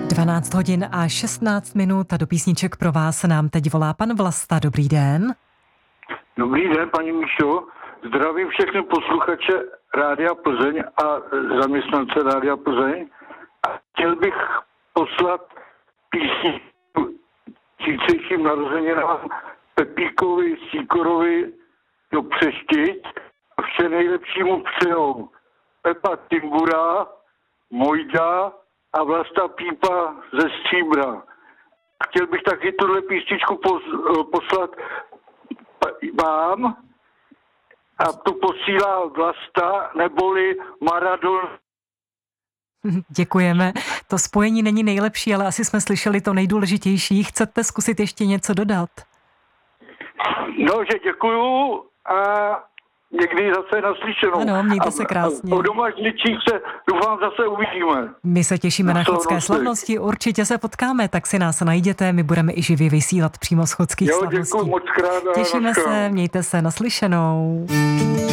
12 hodin a 16 minut a do písniček pro vás se nám teď volá pan Vlasta. Dobrý den. Dobrý den, paní Míšo. Zdravím všechny posluchače Rádia Plzeň a zaměstnance Rádia Plzeň. A chtěl bych poslat písni zítřejším narozeninám Pepíkovi Sýkorovi do Přeštic a vše nejlepší mu přejou Pepa Timbura, Mojda a Vlasta Pípa ze Stříbra. Chtěl bych taky tuhle písničku poslat vám a to posílá Vlasta neboli Maradon. Děkujeme. To spojení není nejlepší, ale asi jsme slyšeli to nejdůležitější. Chcete zkusit ještě něco dodat? No, že děkuju a někdy zase naslyšenou. Ano, mějte se krásně. A o domažličích se doufám zase uvidíme. My se těšíme na chodské slavnosti, určitě se potkáme, tak si nás najděte, my budeme i živě vysílat přímo z chodských slavností. Děkuju moc krát. Těšíme se, mějte se, naslyšenou.